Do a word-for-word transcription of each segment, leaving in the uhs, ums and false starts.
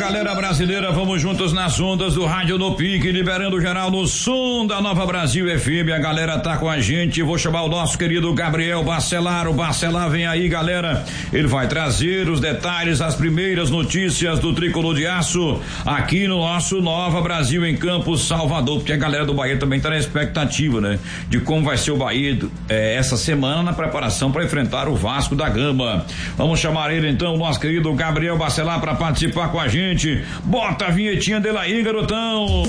galera brasileira, vamos juntos nas ondas do Rádio no Pique, liberando geral no som da Nova Brasil F M. A galera tá com a gente. Vou chamar o nosso querido Gabriel Bacelar. O Bacelar vem aí, galera. Ele vai trazer os detalhes, as primeiras notícias do Tricolor de Aço aqui no nosso Nova Brasil em Campos, Salvador, porque a galera do Bahia também tá na expectativa, né? De como vai ser o Bahia eh, essa semana na preparação para enfrentar o Vasco da Gama. Vamos chamar ele então, o nosso querido Gabriel Bacelar, para participar com a gente. Bota a vinhetinha dele aí, garotão.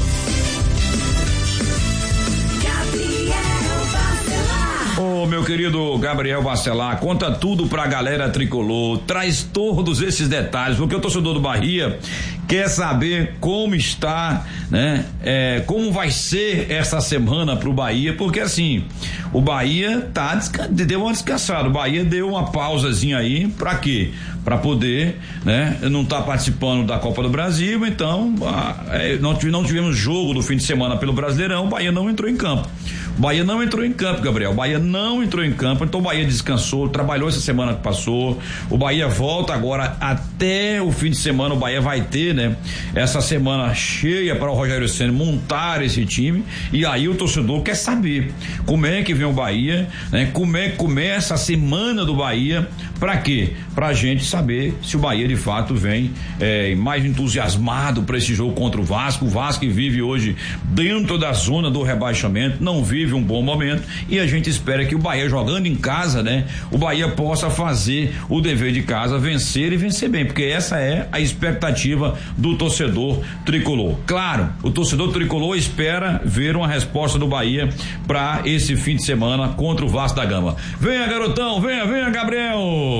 Ô, oh, meu querido Gabriel Bacelar, conta tudo pra galera tricolor, traz todos esses detalhes, porque o torcedor do Bahia quer saber como está, né? É, como vai ser essa semana pro Bahia, porque assim, o Bahia tá, deu uma descansada, o Bahia deu uma pausazinha aí, pra quê? Pra poder, né? Não tá participando da Copa do Brasil, então, é, não, não tivemos jogo do fim de semana pelo Brasileirão, o Bahia não entrou em campo. O Bahia não entrou em campo, Gabriel. O Bahia não entrou em campo, então o Bahia descansou, trabalhou essa semana que passou. O Bahia volta agora até o fim de semana. O Bahia vai ter, né? Essa semana cheia para o Rogério Ceni montar esse time. E aí o torcedor quer saber como é que vem o Bahia, né? Como é que começa a semana do Bahia. Pra quê? Pra gente saber se o Bahia de fato vem é, mais entusiasmado para esse jogo contra o Vasco. O Vasco que vive hoje dentro da zona do rebaixamento, não vive um bom momento, e a gente espera que o Bahia, jogando em casa, né, o Bahia possa fazer o dever de casa, vencer e vencer bem, porque essa é a expectativa do torcedor tricolor. Claro, o torcedor tricolor espera ver uma resposta do Bahia para esse fim de semana contra o Vasco da Gama. Venha, garotão, venha, venha, Gabriel.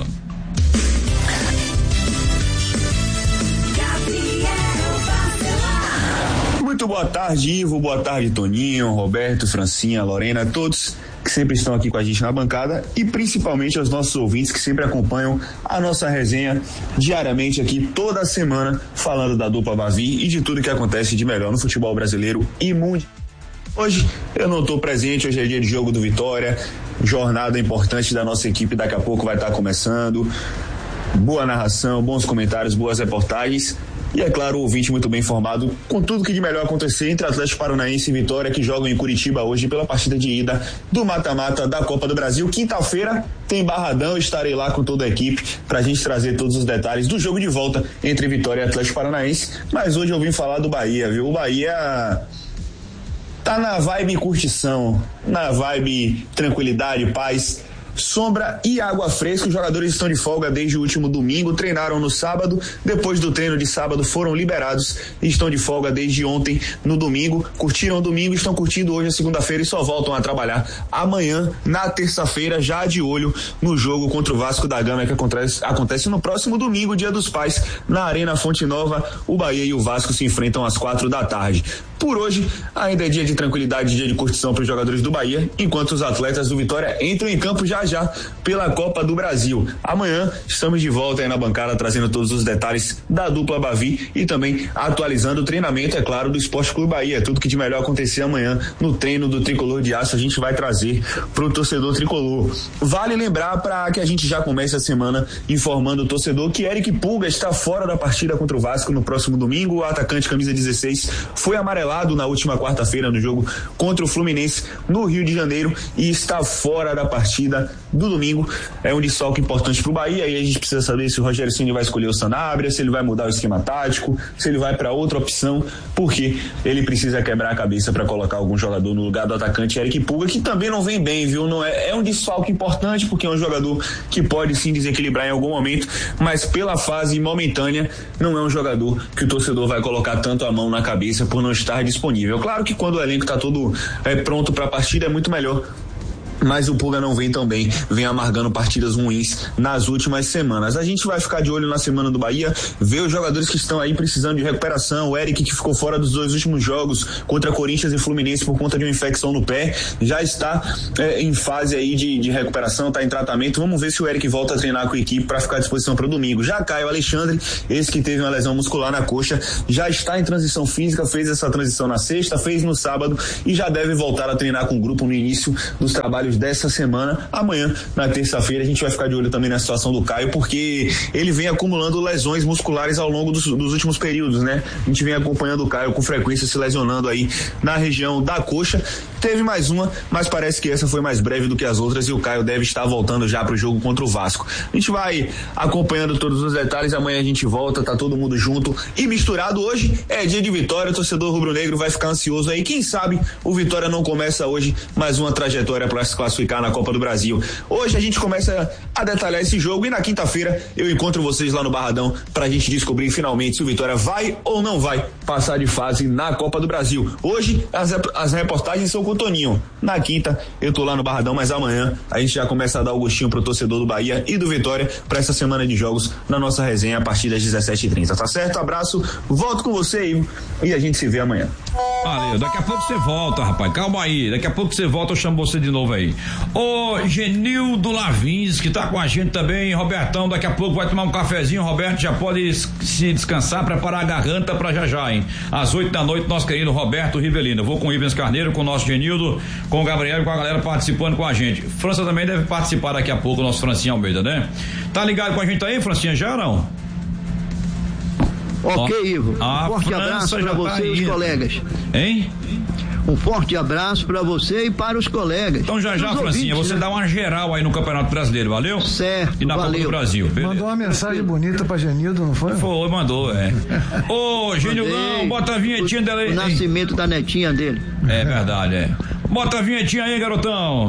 Muito boa tarde, Ivo, boa tarde, Toninho, Roberto, Francinha, Lorena, todos que sempre estão aqui com a gente na bancada, e principalmente aos nossos ouvintes que sempre acompanham a nossa resenha diariamente aqui toda semana, falando da dupla Bavi e de tudo que acontece de melhor no futebol brasileiro e mundial. Hoje eu não estou presente, hoje é dia de jogo do Vitória, jornada importante da nossa equipe, daqui a pouco vai estar começando. Boa narração, bons comentários, boas reportagens. E é claro, o ouvinte muito bem informado com tudo que de melhor acontecer entre Atlético Paranaense e Vitória, que jogam em Curitiba hoje pela partida de ida do mata-mata da Copa do Brasil. Quinta-feira tem Barradão, estarei lá com toda a equipe pra gente trazer todos os detalhes do jogo de volta entre Vitória e Atlético Paranaense. Mas hoje eu vim falar do Bahia, viu? O Bahia tá na vibe curtição, na vibe tranquilidade, paz, sombra e água fresca. Os jogadores estão de folga desde o último domingo, treinaram no sábado, depois do treino de sábado foram liberados e estão de folga desde ontem no domingo, curtiram o domingo, estão curtindo hoje a segunda-feira e só voltam a trabalhar amanhã, na terça-feira, já de olho no jogo contra o Vasco da Gama, que acontece, acontece no próximo domingo, Dia dos Pais, na Arena Fonte Nova. O Bahia e o Vasco se enfrentam às quatro da tarde. Por hoje, ainda é dia de tranquilidade, dia de curtição para os jogadores do Bahia, enquanto os atletas do Vitória entram em campo já já pela Copa do Brasil. Amanhã estamos de volta aí na bancada, trazendo todos os detalhes da dupla Bavi e também atualizando o treinamento, é claro, do Esporte Clube Bahia. Tudo que de melhor acontecer amanhã no treino do Tricolor de Aço, a gente vai trazer pro torcedor tricolor. Vale lembrar, para que a gente já comece a semana informando o torcedor, que Eric Pulga está fora da partida contra o Vasco no próximo domingo. O atacante camisa dezesseis foi amarelado na última quarta-feira no jogo contra o Fluminense no Rio de Janeiro e está fora da partida do domingo. É um desfalque importante pro Bahia, e a gente precisa saber se o Rogério Ceni vai escolher o Sanabria, se ele vai mudar o esquema tático, se ele vai para outra opção, porque ele precisa quebrar a cabeça para colocar algum jogador no lugar do atacante Eric Pulga, que também não vem bem, viu? Não é, é um desfalque importante, porque é um jogador que pode sim desequilibrar em algum momento, mas pela fase momentânea não é um jogador que o torcedor vai colocar tanto a mão na cabeça por não estar disponível. Claro que quando o elenco está todo é, pronto para a partida é muito melhor, mas o Pulga não vem tão bem, vem amargando partidas ruins nas últimas semanas. A gente vai ficar de olho na semana do Bahia, ver os jogadores que estão aí precisando de recuperação. O Eric, que ficou fora dos dois últimos jogos contra Corinthians e Fluminense por conta de uma infecção no pé, já está é, em fase aí de, de recuperação, está em tratamento. Vamos ver se o Eric volta a treinar com a equipe para ficar à disposição para o domingo. Já Caio Alexandre, esse que teve uma lesão muscular na coxa, já está em transição física, fez essa transição na sexta, fez no sábado e já deve voltar a treinar com o grupo no início dos trabalhos trabalhos dessa semana. Amanhã, na terça-feira, a gente vai ficar de olho também na situação do Caio, porque ele vem acumulando lesões musculares ao longo dos, dos últimos períodos, né? A gente vem acompanhando o Caio com frequência se lesionando aí na região da coxa. Teve mais uma, mas parece que essa foi mais breve do que as outras e o Caio deve estar voltando já pro jogo contra o Vasco. A gente vai acompanhando todos os detalhes, amanhã a gente volta, tá todo mundo junto e misturado. Hoje é dia de vitória, o torcedor rubro-negro vai ficar ansioso aí, quem sabe o Vitória não começa hoje mais uma trajetória para se classificar na Copa do Brasil. Hoje a gente começa a detalhar esse jogo e na quinta-feira eu encontro vocês lá no Barradão pra gente descobrir finalmente se o Vitória vai ou não vai passar de fase na Copa do Brasil. Hoje as, as reportagens são com o Toninho. Na quinta eu tô lá no Barradão, mas amanhã a gente já começa a dar o gostinho pro torcedor do Bahia e do Vitória para essa semana de jogos na nossa resenha a partir das dezessete e trinta, tá certo? Abraço, volto com você, Ivo, e a gente se vê amanhã. Valeu, daqui a pouco você volta, rapaz, calma aí, daqui a pouco você volta, eu chamo você de novo aí. Ô Genildo Lavins, que tá com a gente também, Robertão, daqui a pouco vai tomar um cafezinho, Roberto já pode se descansar, preparar a garganta pra já já, hein? Às oito da noite, nosso querido Roberto Rivelino, eu vou com o Ivens Carneiro, com o nosso Genildo, com o Gabriel e com a galera participando com a gente. França também deve participar daqui a pouco, o nosso Francinha Almeida, né? Tá ligado com a gente aí, Francinha, já ou não? Ok, Ivo. Um forte França abraço para você tá e os aí, colegas. Hein? Um forte abraço para você e para os colegas. Então já já, Francinha, você né? dá uma geral aí no Campeonato Brasileiro, valeu? Certo, e na valeu. Copa do Brasil. Beleza. Mandou uma mensagem bonita pra Genildo, não foi? Foi, mandou, é. Ô, Genildão, bota a vinhetinha dela aí. O nascimento da netinha dele. É verdade, é. Bota a vinhetinha aí, garotão.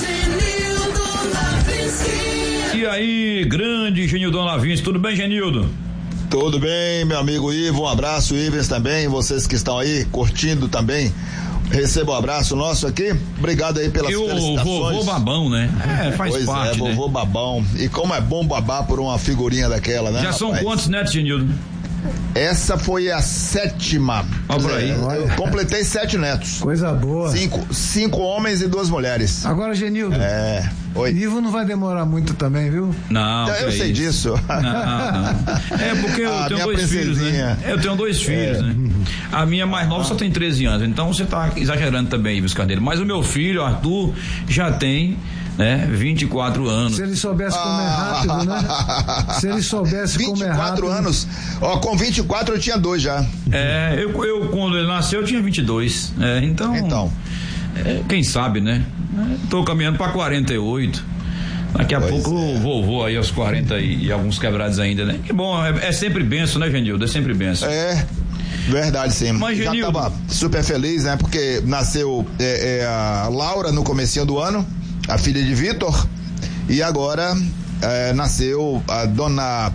E aí, grande Genildão Lavins, tudo bem, Genildo? Tudo bem, meu amigo Ivo, um abraço, Ivens também, vocês que estão aí curtindo também, receba um abraço nosso aqui, obrigado aí pelas e felicitações. O vovô babão, né? É, faz pois parte, é, né? vovô babão, e como é bom babar por uma figurinha daquela, né? Já são rapaz? Quantos netos, Genildo? Essa foi a sétima. Olha por aí. Eu completei sete netos. Coisa boa. Cinco, cinco homens e duas mulheres. Agora, Genildo. É. Oi. Ivo não vai demorar muito também, viu? Não. Eu sei isso? disso. Não, não. É porque eu a tenho dois filhos, né? Eu tenho dois filhos, é. né? A minha mais nova só tem treze anos, então você tá exagerando também, Ivo Carneiro. Mas o meu filho, Arthur, já tem, né, vinte e quatro anos. Se ele soubesse comer Ah. rápido, né? Se ele soubesse comer rápido. vinte e quatro anos. Ó, com vinte e quatro eu tinha dois já. É, eu, eu quando ele nasceu eu tinha vinte e dois. É, então. Então. É, quem sabe, né? Tô caminhando pra quarenta e oito. Daqui a Pois pouco é. vou, vou aí aos quarenta e, e alguns quebrados ainda, né? Que bom, é, é sempre benção, né, Genildo? É sempre benção. É. Verdade, sim. Mas, já Genildo, tava super feliz, né? Porque nasceu é, é, a Laura no comecinho do ano, a filha de Vitor, e agora é, nasceu a dona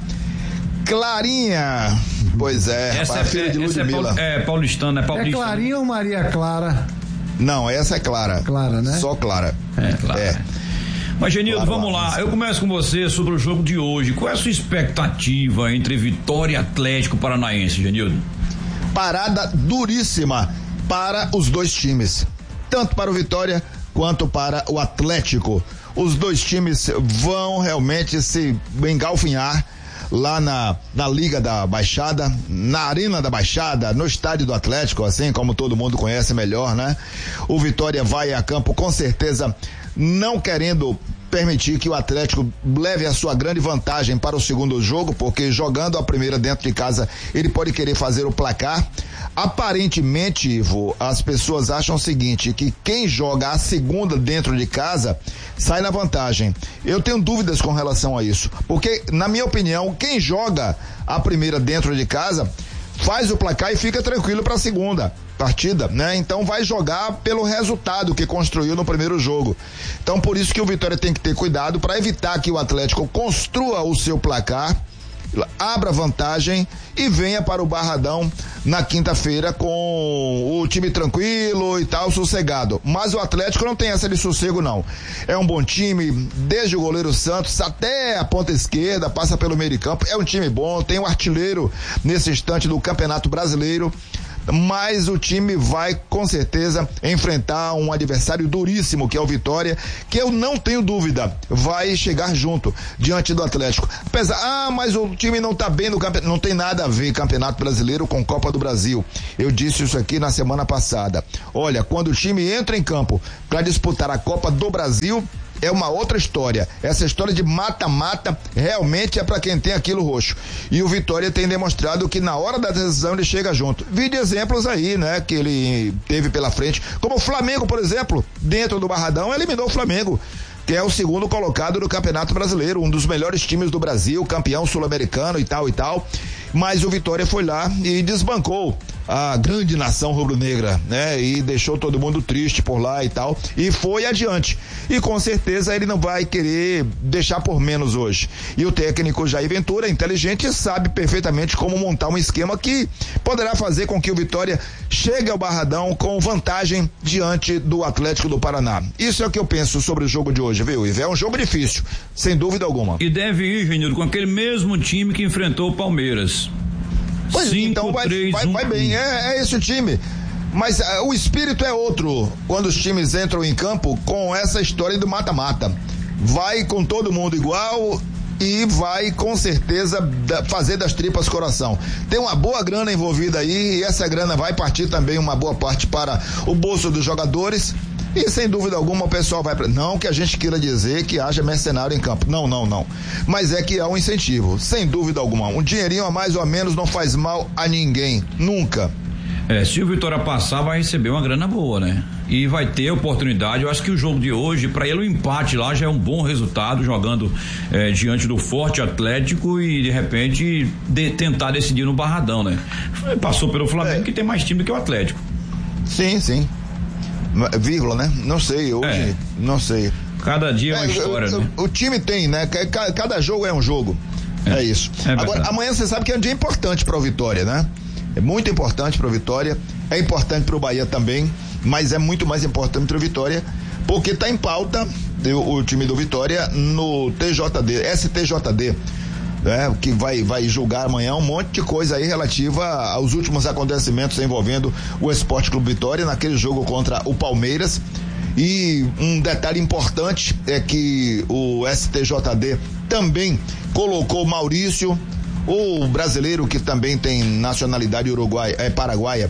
Clarinha. Pois é, essa rapaz, é, a filha é, de essa é, Ludmilla. paul, é paulistana, é É paulista. Clarinha ou Maria Clara? Não, essa é Clara. Clara, né? Só Clara. É, claro. É. Mas, Genildo, Claro, vamos lá. claro. Eu começo com você sobre o jogo de hoje. Qual é a sua expectativa entre Vitória e Atlético Paranaense, Genildo? Parada duríssima para os dois times, tanto para o Vitória quanto para o Atlético. Os dois times vão realmente se engalfinhar lá na, na Liga da Baixada, na Arena da Baixada, no estádio do Atlético, assim como todo mundo conhece melhor, né? O Vitória vai a campo com certeza não querendo permitir que o Atlético leve a sua grande vantagem para o segundo jogo, porque jogando a primeira dentro de casa, ele pode querer fazer o placar. Aparentemente, Ivo, as pessoas acham o seguinte, que quem joga a segunda dentro de casa sai na vantagem. Eu tenho dúvidas com relação a isso, porque, na minha opinião, quem joga a primeira dentro de casa faz o placar e fica tranquilo para a segunda partida, né? Então vai jogar pelo resultado que construiu no primeiro jogo. Então por isso que o Vitória tem que ter cuidado para evitar que o Atlético construa o seu placar, abra vantagem e venha para o Barradão na quinta-feira com o time tranquilo e tal, sossegado. Mas o Atlético não tem essa de sossego, não. É um bom time, desde o goleiro Santos até a ponta esquerda, passa pelo meio de campo. É um time bom, tem um artilheiro nesse instante do Campeonato Brasileiro. mas o time vai com certeza enfrentar um adversário duríssimo, que é o Vitória, que eu não tenho dúvida, vai chegar junto diante do Atlético. Apesar, ah, mas o time não tá bem no campeonato, não tem nada a ver Campeonato Brasileiro com Copa do Brasil. Eu disse isso aqui na semana passada. Olha, quando o time entra em campo para disputar a Copa do Brasil, é uma outra história. Essa história de mata-mata realmente é para quem tem aquilo roxo. E o Vitória tem demonstrado que na hora da decisão ele chega junto. Vi de exemplos aí, né, que ele teve pela frente, como o Flamengo, por exemplo, dentro do Barradão, eliminou o Flamengo, que é o segundo colocado do Campeonato Brasileiro, um dos melhores times do Brasil, campeão sul-americano e tal e tal. Mas o Vitória foi lá e desbancou a grande nação rubro-negra, né? E deixou todo mundo triste por lá e tal, e foi adiante. E com certeza ele não vai querer deixar por menos hoje. E o técnico Jair Ventura, inteligente, sabe perfeitamente como montar um esquema que poderá fazer com que o Vitória chegue ao Barradão com vantagem diante do Atlético do Paraná. Isso é o que eu penso sobre o jogo de hoje, viu, Ivo? É um jogo difícil, sem dúvida alguma. E deve ir, Genildo, com aquele mesmo time que enfrentou o Palmeiras. Pois, Cinco, então vai, três, vai, um, vai bem, é, é esse o time. Mas uh, o espírito é outro quando os times entram em campo com essa história do mata-mata. Vai com todo mundo igual e vai com certeza da, fazer das tripas coração. Tem uma boa grana envolvida aí e essa grana vai partir também uma boa parte para o bolso dos jogadores. E sem dúvida alguma o pessoal vai pra... Não que a gente queira dizer que haja mercenário em campo. Não, não, não. Mas é que há um incentivo. Sem dúvida alguma. Um dinheirinho a mais ou a menos não faz mal a ninguém. Nunca. É, se o Vitória passar, vai receber uma grana boa, né? E vai ter oportunidade. Eu acho que o jogo de hoje, para ele o empate lá já é um bom resultado, jogando é, diante do forte Atlético e de repente de, tentar decidir no Barradão, né? Passou pelo Flamengo, é. que tem mais time do que o Atlético. Sim, sim. Vírgula, né? Não sei, hoje, é. não sei. Cada dia é uma é, história, o, né? O, o time tem, né? Cada, cada jogo é um jogo. É, é isso. É Agora, amanhã você sabe que é um dia importante para o Vitória, né? É muito importante para o Vitória, é importante para o Bahia também, mas é muito mais importante para o Vitória, porque está em pauta o, o time do Vitória no T J D, S T J D. É, que vai, vai julgar amanhã um monte de coisa aí relativa aos últimos acontecimentos envolvendo o Esporte Clube Vitória naquele jogo contra o Palmeiras. E um detalhe importante é que o S T J D também colocou Maurício, o brasileiro que também tem nacionalidade uruguaia, é paraguaia,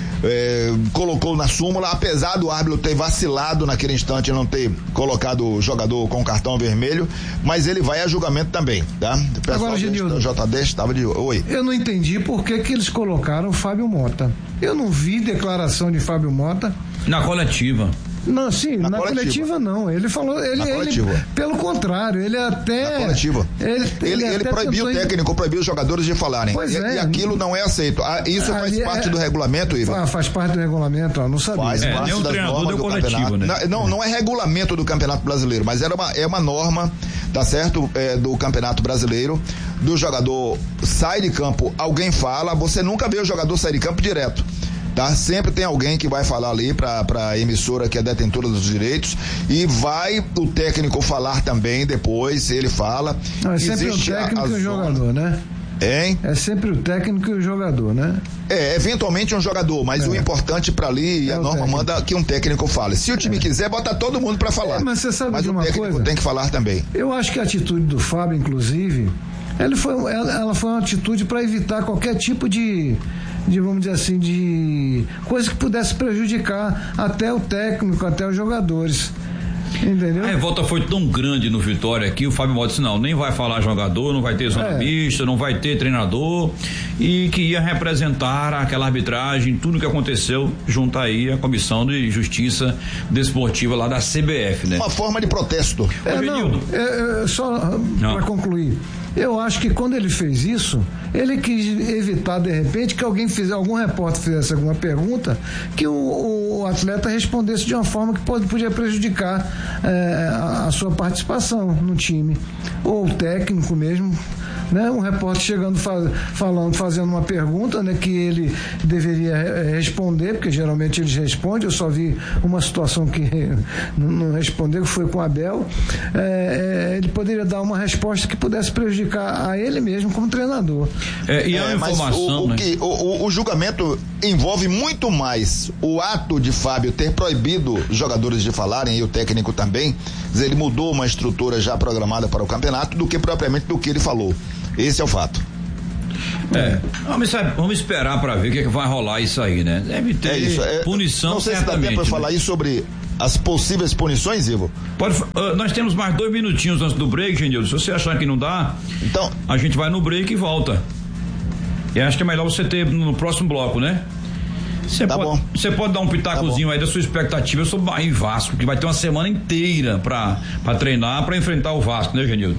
É, colocou na súmula, apesar do árbitro ter vacilado naquele instante, não ter colocado o jogador com cartão vermelho, mas ele vai a julgamento também, tá? O pessoal Agora, Genildo, do J D estava de oi. Eu não entendi por que que eles colocaram o Fábio Mota. Eu não vi declaração de Fábio Mota na coletiva. Não, sim, na, na coletiva. coletiva não. Ele falou, ele, ele pelo contrário, ele até. Na coletiva. Ele, ele, ele, ele proibiu o técnico, in... proibiu os jogadores de falarem. Pois e, é. E aquilo não é aceito. Ah, isso faz parte é... do regulamento, Ivan? Ah, faz parte do regulamento, ó, não sabia. Faz é, parte das normas do campeonato. Né? Não, não, não é regulamento do Campeonato Brasileiro, mas era uma, é uma norma, tá certo? É, do Campeonato Brasileiro. Do jogador sai de campo, alguém fala, você nunca vê o jogador sair de campo direto. Tá? Sempre tem alguém que vai falar ali pra, pra emissora que é detentora dos direitos e vai o técnico falar também depois, ele fala. Não, é sempre o técnico e o jogador, né? Hein? É sempre o técnico e o jogador, né? É, eventualmente um jogador, mas é. o importante pra ali, é a norma técnico. Manda que um técnico fale. Se o time é. quiser, bota todo mundo pra falar. É, mas você sabe mas de o uma técnico coisa? Tem que falar também. Eu acho que a atitude do Fábio, inclusive, ela foi, ela, ela foi uma atitude para evitar qualquer tipo de de, vamos dizer assim, de coisa que pudesse prejudicar até o técnico, até os jogadores. Entendeu? A revolta foi tão grande no Vitória que o Fábio Mota disse, não, nem vai falar jogador, não vai ter zona é. mista, não vai ter treinador, e que ia representar aquela arbitragem, tudo que aconteceu junto aí à Comissão de Justiça Desportiva lá da C B F, né? Uma forma de protesto. É, não, é, é, só para concluir, eu acho que quando ele fez isso, ele quis evitar de repente que alguém fizesse, algum repórter fizesse alguma pergunta, que o, o atleta respondesse de uma forma que pode, podia prejudicar é, a, a sua participação no time, ou o técnico mesmo, né? Um repórter chegando, fa- falando, fazendo uma pergunta, né? Que ele deveria é, responder, porque geralmente eles respondem. Eu só vi uma situação que não, não respondeu, que foi com o Abel. É, é, ele poderia dar uma resposta que pudesse prejudicar a ele mesmo como treinador. É, e é uma informação, o, o, né? que, o, o julgamento envolve muito mais o ato de Fábio ter proibido os jogadores de falarem, e o técnico também, dizer, ele mudou uma estrutura já programada para o campeonato, do que propriamente do que ele falou. Esse é o fato. É, vamos, vamos esperar para ver o que, é que vai rolar isso aí, né? Deve ter é isso, é, punição. Não sei se dá tempo para falar né? aí sobre as possíveis punições, Ivo. Pode, uh, nós temos mais dois minutinhos antes do break, Genildo. Se você achar que não dá, então a gente vai no break e volta. E acho que é melhor você ter no próximo bloco, né? Você tá pode, você pode dar um pitacozinho tá aí da sua expectativa sobre Bahia e Vasco, que vai ter uma semana inteira para treinar, para enfrentar o Vasco, né, Genildo?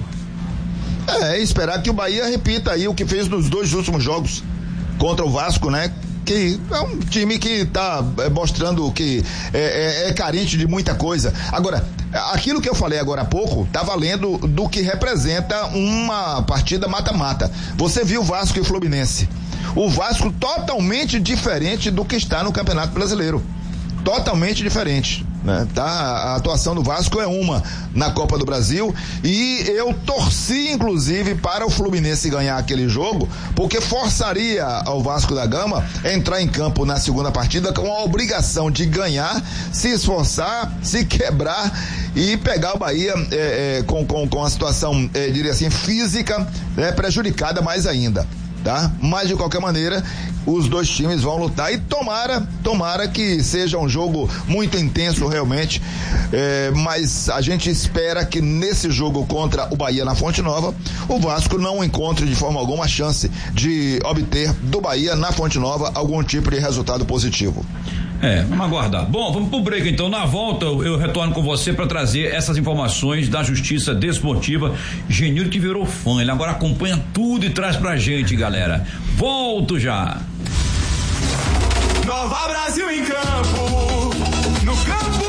É, esperar que o Bahia repita aí o que fez nos dois últimos jogos contra o Vasco, né? Que é um time que está é, mostrando que é, é, é carente de muita coisa. Agora, aquilo que eu falei agora há pouco tá valendo do que representa uma partida mata-mata. Você viu o Vasco e o Fluminense. O Vasco totalmente diferente do que está no Campeonato Brasileiro. Totalmente diferente, né? Tá? A atuação do Vasco é uma na Copa do Brasil, e eu torci inclusive para o Fluminense ganhar aquele jogo, porque forçaria ao Vasco da Gama a entrar em campo na segunda partida com a obrigação de ganhar, se esforçar, se quebrar e pegar o Bahia é, é, com, com, com a situação, é, diria assim, física, né, prejudicada mais ainda. Tá? Mas de qualquer maneira, os dois times vão lutar e tomara, tomara que seja um jogo muito intenso realmente, é, mas a gente espera que nesse jogo contra o Bahia na Fonte Nova, o Vasco não encontre de forma alguma chance de obter do Bahia na Fonte Nova algum tipo de resultado positivo. É, vamos aguardar. Bom, vamos pro break então. Na volta eu retorno com você para trazer essas informações da Justiça Desportiva. Genildo que virou fã, ele agora acompanha tudo e traz pra gente, galera. Volto já. Nova Brasil em campo, no campo,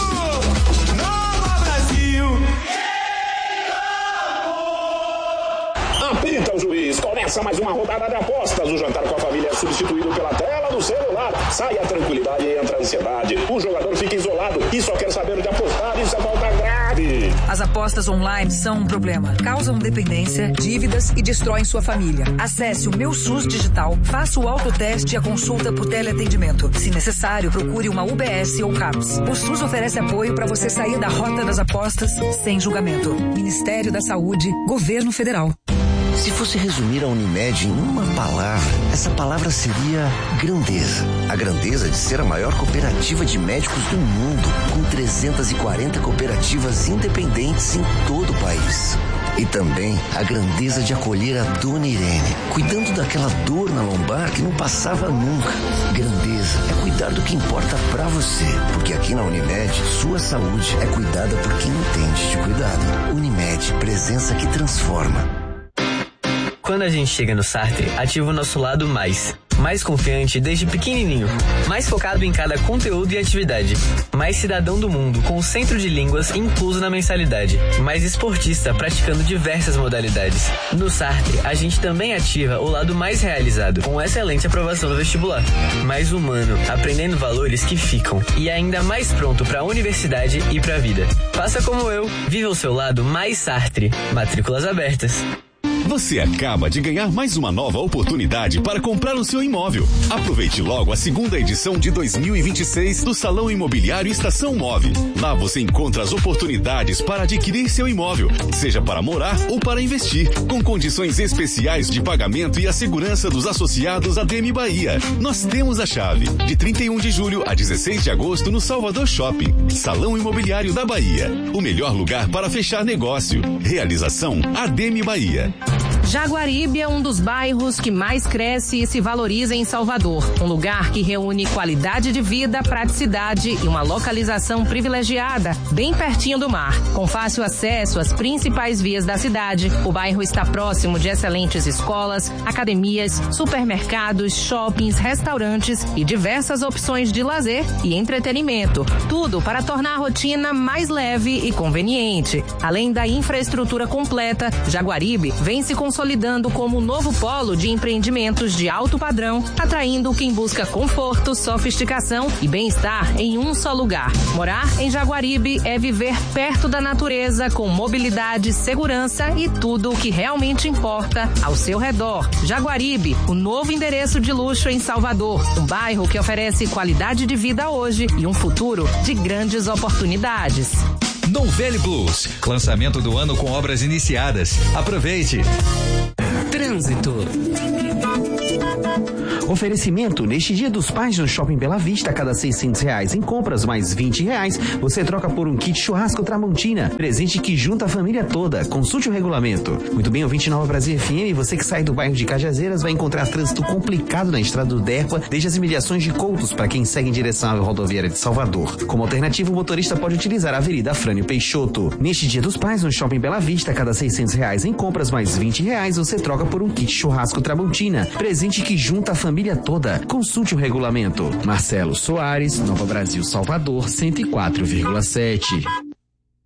Nova Brasil. Apita o juiz, começa mais uma rodada de apostas. O jantar com a família é substituído pela tela do celular. Sai a tranquilidade e entra a ansiedade. O jogador fica isolado e só quer saber de apostar. Isso é falta grave. As apostas online são um problema. Causam dependência, dívidas e destroem sua família. Acesse o Meu SUS Digital, faça o autoteste e a consulta por teleatendimento. Se necessário, procure uma U B S ou CAPS. O SUS oferece apoio para você sair da rota das apostas sem julgamento. Ministério da Saúde, Governo Federal. Se fosse resumir a Unimed em uma palavra, essa palavra seria grandeza. A grandeza de ser a maior cooperativa de médicos do mundo, com trezentas e quarenta cooperativas independentes em todo o país. E também a grandeza de acolher a Dona Irene, cuidando daquela dor na lombar que não passava nunca. Grandeza é cuidar do que importa pra você, porque aqui na Unimed, sua saúde é cuidada por quem entende de cuidado. Unimed, presença que transforma. Quando a gente chega no Sartre, ativa o nosso lado mais. Mais confiante desde pequenininho. Mais focado em cada conteúdo e atividade. Mais cidadão do mundo, com o centro de línguas incluso na mensalidade. Mais esportista, praticando diversas modalidades. No Sartre, a gente também ativa o lado mais realizado, com excelente aprovação no vestibular. Mais humano, aprendendo valores que ficam. E ainda mais pronto para a universidade e para a vida. Faça como eu, viva o seu lado mais Sartre. Matrículas abertas. Você acaba de ganhar mais uma nova oportunidade para comprar o seu imóvel. Aproveite logo a segunda edição de dois mil e vinte e seis do Salão Imobiliário Estação Move. Lá você encontra as oportunidades para adquirir seu imóvel, seja para morar ou para investir, com condições especiais de pagamento e a segurança dos associados à D M Bahia. Nós temos a chave. De trinta e um de julho a dezesseis de agosto no Salvador Shopping. Salão Imobiliário da Bahia. O melhor lugar para fechar negócio. Realização A D M Bahia. Jaguaribe é um dos bairros que mais cresce e se valoriza em Salvador. Um lugar que reúne qualidade de vida, praticidade e uma localização privilegiada, bem pertinho do mar. Com fácil acesso às principais vias da cidade, o bairro está próximo de excelentes escolas, academias, supermercados, shoppings, restaurantes e diversas opções de lazer e entretenimento. Tudo para tornar a rotina mais leve e conveniente. Além da infraestrutura completa, Jaguaribe vem se consolidando consolidando como o novo polo de empreendimentos de alto padrão, atraindo quem busca conforto, sofisticação e bem-estar em um só lugar. Morar em Jaguaribe é viver perto da natureza, com mobilidade, segurança e tudo o que realmente importa ao seu redor. Jaguaribe, o novo endereço de luxo em Salvador, um bairro que oferece qualidade de vida hoje e um futuro de grandes oportunidades. Nouvelle Blues, lançamento do ano com obras iniciadas. Aproveite. Trânsito. Oferecimento, neste Dia dos Pais no Shopping Bela Vista, a cada seiscentos reais em compras mais vinte reais, você troca por um kit churrasco Tramontina, presente que junta a família toda. Consulte o regulamento. Muito bem, ouvinte Nova Brasil F M, você que sai do bairro de Cajazeiras vai encontrar trânsito complicado na estrada do Derqua, desde as imediações de Coutos para quem segue em direção à rodoviária de Salvador. Como alternativa, o motorista pode utilizar a Avenida Afrânio Peixoto. Neste Dia dos Pais no Shopping Bela Vista, a cada seiscentos reais em compras mais vinte reais, você troca por um kit churrasco Tramontina, presente que junta a família toda. Consulte o regulamento. Marcelo Soares, Nova Brasil, Salvador, cento e quatro vírgula sete.